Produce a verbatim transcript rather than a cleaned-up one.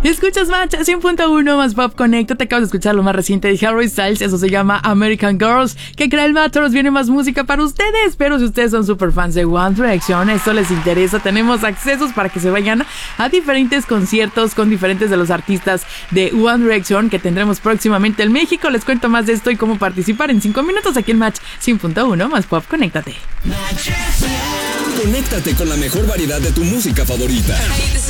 Escuchas Match cien punto uno más Pop Connect. Te acabas de escuchar lo más reciente de Harry Styles. Eso se llama American Girls. ¿Qué cree el Match? Nos viene más música para ustedes. Pero si ustedes son super fans de One Direction, esto les interesa. Tenemos accesos para que se vayan a diferentes conciertos con diferentes de los artistas de One Direction que tendremos próximamente en México. Les cuento más de esto y cómo participar en cinco minutos aquí en Match cien punto uno más Pop. Conéctate. Conéctate con la mejor variedad de tu música favorita. Hey, this